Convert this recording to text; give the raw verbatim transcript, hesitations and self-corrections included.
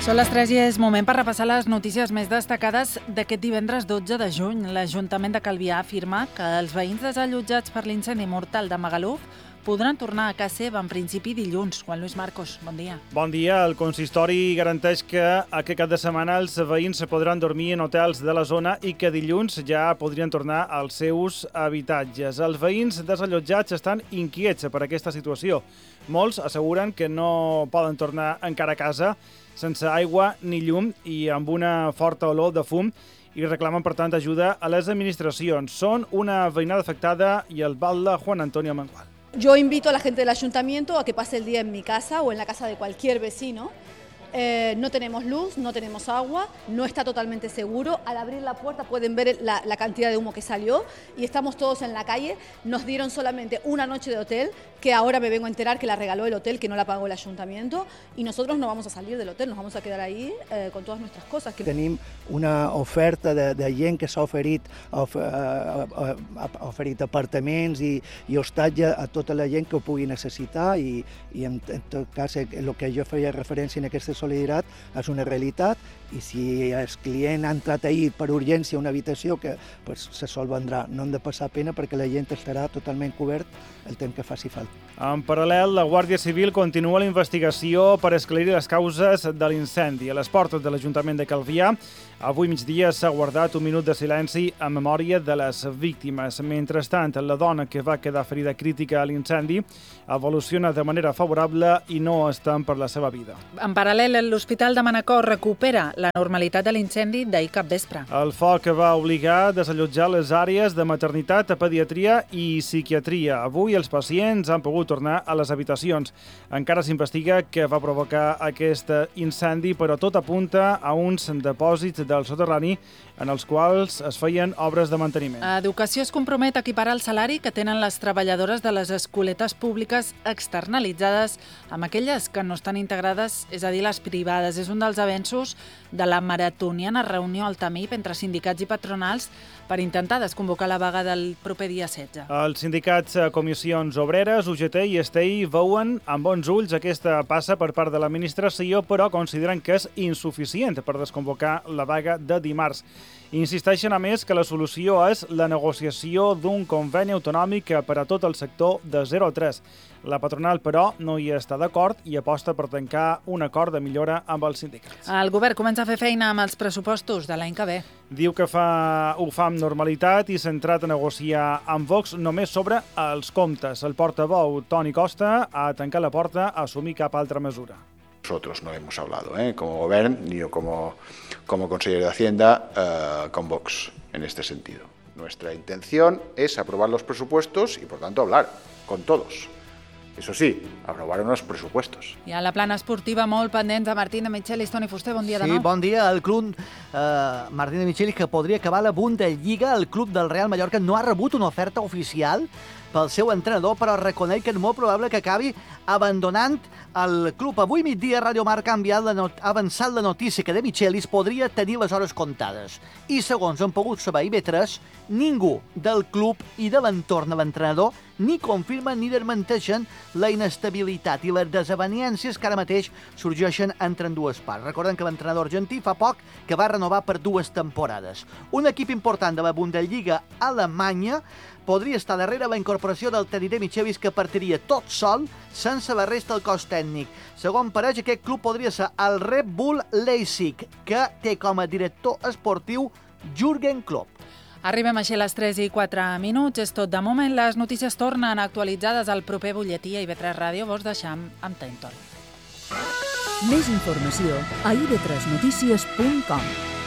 Són les tres i és moment per repassar les notícies més destacades d'aquest divendres dotze de juny. L'Ajuntament de Calvià afirma que els veïns desallotjats per l'incendi mortal de Magaluf podran tornar a casa seva en principi dilluns. Juan Luis Marcos, bon dia. Bon dia. El consistori garanteix que aquest cap de setmana els veïns podran dormir en hotels de la zona i que dilluns ja podrien tornar als seus habitatges. Els veïns desallotjats estan inquiets per aquesta situació. Molts asseguren que no poden tornar encara a casa sense aigua ni llum i amb una forta olor de fum i reclamen, per tant, ajuda a les administracions. Són una veïnada afectada i el alcalde Juan Antonio Mengual. Yo invito a la gente del ayuntamiento a que pase el día en mi casa o en la casa de cualquier vecino. Eh, no tenemos luz, no tenemos agua, no está totalmente seguro. Al abrir la puerta pueden ver la, la cantidad de humo que salió y estamos todos en la calle. Nos dieron solamente una noche de hotel, que ahora me vengo a enterar que la regaló el hotel, que no la pagó el ayuntamiento, y nosotros no vamos a salir del hotel, nos vamos a quedar ahí eh, con todas nuestras cosas. Que... Tenim una oferta de, de gent que s'ha oferit, of, uh, uh, oferit apartaments i, i hostatge a tota la gent que ho pugui necessitar i, i en, en tot cas el que jo feia referència en aquesta solidaritat és una realitat i si el client ha entrat ahir per urgència a una habitació que pues, se sol vendrà. No han de passar pena perquè la gent estarà totalment cobert el temps que faci falta. En paral·lel, la Guàrdia Civil continua la investigació per esclarir les causes de l'incendi. A les portes de l'Ajuntament de Calvià, avui migdia s'ha guardat un minut de silenci en memòria de les víctimes. Mentrestant, la dona que va quedar ferida crítica a l'incendi evoluciona de manera favorable i no es tem per la seva vida. En paral·lel, l'Hospital de Manacor recupera la normalitat de l'incendi d'ahir capvespre. El foc va obligar a desallotjar les àrees de maternitat, pediatria i psiquiatria. Avui els pacients han pogut tornar a les habitacions. Encara s'investiga què va provocar aquest incendi, però tot apunta a uns depòsits del soterrani en els quals es feien obres de manteniment. Educació es compromet a equiparar el salari que tenen les treballadores de les escoletes públiques externalitzades amb aquelles que no estan integrades, és a dir, les privades. És un dels avenços de la maratoniana reunió al Tamip entre sindicats i patronals per intentar desconvocar la vaga del proper dia setze. Els sindicats Comissions Obreres, U G T i Estei veuen amb bons ulls aquesta passa per part de l'administració, però consideren que és insuficient per desconvocar la vaga de dimarts. Insisteixen, a més, que la solució és la negociació d'un conveni autonòmic per a tot el sector de zero a tres. La patronal, però, no hi està d'acord i aposta per tancar un acord de millora amb els sindicats. El govern comença a fer feina amb els pressupostos de l'any que ve. Diu que fa, ho fa amb normalitat i centrat a negociar amb Vox només sobre els comptes. El portaveu Toni Costa ha tancat la porta a assumir cap altra mesura. Nosotros no hemos hablado, ¿eh? como gobierno ni yo como, como consejero de Hacienda eh, con Vox en este sentido. Nuestra intención es aprobar los presupuestos y, por tanto, hablar con todos. Eso sí, aprovar unos presupuestos. I a la plana esportiva molt pendents de Martín de Michelis. Toni Fuster, bon dia de nou. Sí, bon dia. El club eh, Martín de Michelis, que podria acabar la Bundesliga, el club del Real Mallorca no ha rebut una oferta oficial pel seu entrenador, però reconeix que és molt probable que acabi abandonant el club. Avui migdia, Radio Marca ha enviat la not- ha avançat la notícia que de Michelis podria tenir les hores comptades. I segons han pogut saber a I B tres, ningú del club i de l'entorn de l'entrenador ni confirmen ni desmenteixen la inestabilitat i les desavenències que ara mateix sorgeixen entre dues parts. Recordem que l'entrenador argentí fa poc que va renovar per dues temporades. Un equip important de la Bundesliga alemanya podria estar darrere la incorporació del Teddy de Michelis, que partiria tot sol sense la resta del cos tècnic. Segons pareix, aquest club podria ser el Red Bull Leipzig, que té com a director esportiu Jürgen Klopp. Arribem així a les tres i quatre minuts. És tot de moment. Les notícies tornen actualitzades al proper butlletí a I B tres Ràdio. Vos deixam amb Tentor. Més informació a i be tres notícies punt com.